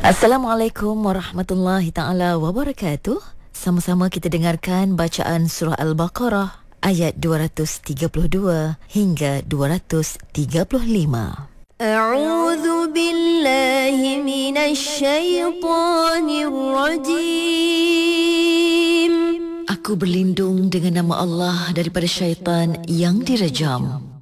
Assalamualaikum warahmatullahi taala wabarakatuh. Sama-sama kita dengarkan bacaan surah Al-Baqarah ayat 232 hingga 235. A'udzu billahi minasy syaithanir rajim. Aku berlindung dengan nama Allah daripada syaitan yang dirajam.